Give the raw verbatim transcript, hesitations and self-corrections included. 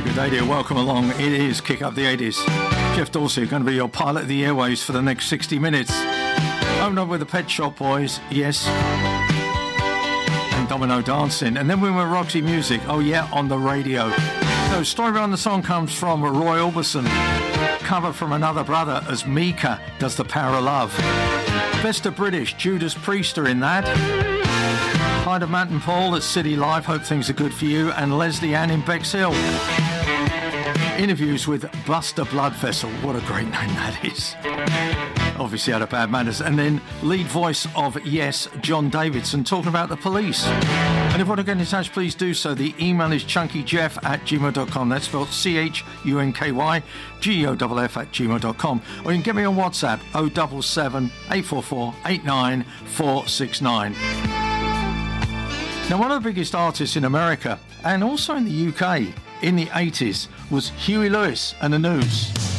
Very good day, dear. Welcome along. It is Kick Up the eighties. Jeff Dorsey going to be your pilot of the airwaves for the next sixty minutes. Open up with the Pet Shop Boys, yes. And Domino Dancing. And then we were Roxy Music, oh yeah, on the radio. So, story behind the song comes from Roy Orbison. Cover from Another Brother as Mika does The Power of Love. Best of British, Judas Priest are in that. Hi to Matt and Paul at City Life, hope things are good for you. And Leslie Ann in Bexhill. Interviews with Buster Bloodvessel, what a great name that is. Obviously out of Bad Manners. And then lead voice of Yes, John Davidson, talking about the police. And if you want to get in touch, please do so. The email is chunkyjeff at gmail dot com. That's spelled C H U N K Y G O F F at gmail dot com. Or you can get me on WhatsApp, oh seven seven, eight four four, eight nine four six nine. Now, one of the biggest artists in America, and also in the U K, in the eighties, was Huey Lewis and the News.